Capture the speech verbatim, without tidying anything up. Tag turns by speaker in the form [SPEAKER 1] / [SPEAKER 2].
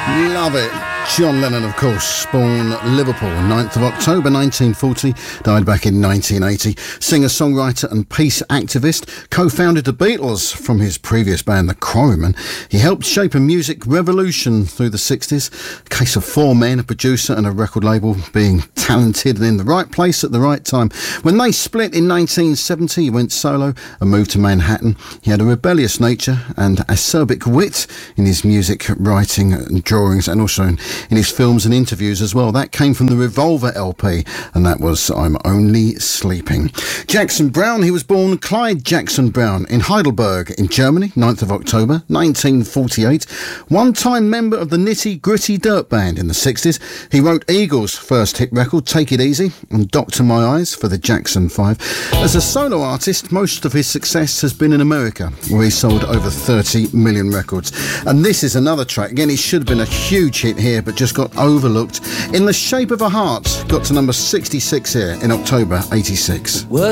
[SPEAKER 1] Love it. John Lennon, of course, born Liverpool, ninth of October nineteen forty, died back in nineteen eighty. Singer, songwriter and peace activist, co-founded the Beatles from his previous band, the Quarrymen. He helped shape a music revolution through the sixties. A case of four men, a producer and a record label, being talented and in the right place at the right time. When they split in nineteen seventy, he went solo and moved to Manhattan. He had a rebellious nature and acerbic wit in his music writing and drawings, and also in in his films and interviews as well. That came from the Revolver L P, and that was I'm Only Sleeping. Jackson Browne, he was born Clyde Jackson Browne in Heidelberg in Germany, ninth of October nineteen forty-eight. One-time member of the Nitty Gritty Dirt Band in the sixties. He wrote Eagles' first hit record, Take It Easy, and Doctor My Eyes for the Jackson Five. As a solo artist, most of his success has been in America, where he sold over thirty million records. And this is another track. Again, it should have been a huge hit here, but just got overlooked. In the Shape of a Heart got to number sixty-six here in October eighty-six.
[SPEAKER 2] Was